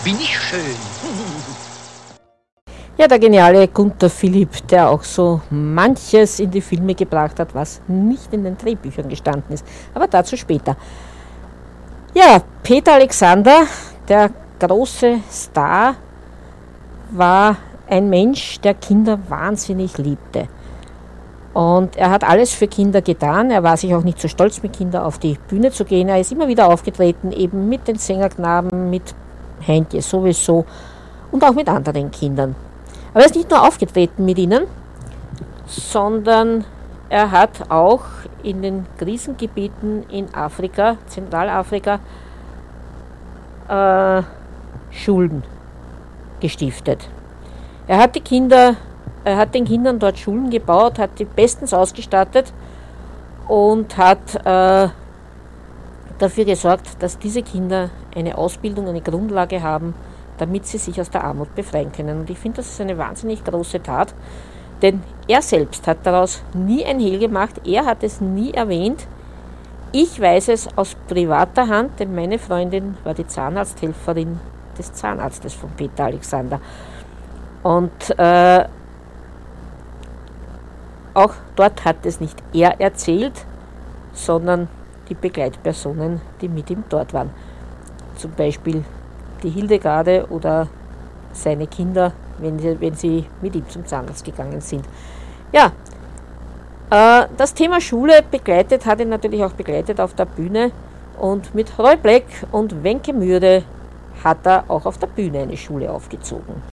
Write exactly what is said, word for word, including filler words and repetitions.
bin ich schön. Ja, der geniale Gunter Philipp, der auch so manches in die Filme gebracht hat, was nicht in den Drehbüchern gestanden ist. Aber dazu später. Ja, Peter Alexander, der große Star, war ein Mensch, der Kinder wahnsinnig liebte. Und er hat alles für Kinder getan. Er war sich auch nicht so stolz, mit Kindern auf die Bühne zu gehen. Er ist immer wieder aufgetreten, eben mit den Sängerknaben, mit Heintje sowieso und auch mit anderen Kindern. Aber er ist nicht nur aufgetreten mit ihnen, sondern er hat auch in den Krisengebieten in Afrika, Zentralafrika, äh, Schulen gestiftet. Er hat die Kinder, er hat den Kindern dort Schulen gebaut, hat die bestens ausgestattet und hat äh, dafür gesorgt, dass diese Kinder eine Ausbildung, eine Grundlage haben, damit sie sich aus der Armut befreien können. Und ich finde, das ist eine wahnsinnig große Tat, denn er selbst hat daraus nie ein Hehl gemacht, er hat es nie erwähnt. Ich weiß es aus privater Hand, denn meine Freundin war die Zahnarzthelferin des Zahnarztes von Peter Alexander. Und äh, auch dort hat es nicht er erzählt, sondern die Begleitpersonen, die mit ihm dort waren. Zum Beispiel die Hildegarde oder seine Kinder, wenn sie, wenn sie mit ihm zum Zahnarzt gegangen sind. Ja, äh, das Thema Schule begleitet, hat ihn natürlich auch begleitet auf der Bühne, und mit Roy Black und Wenke Mürde hat er auch auf der Bühne eine Schule aufgezogen.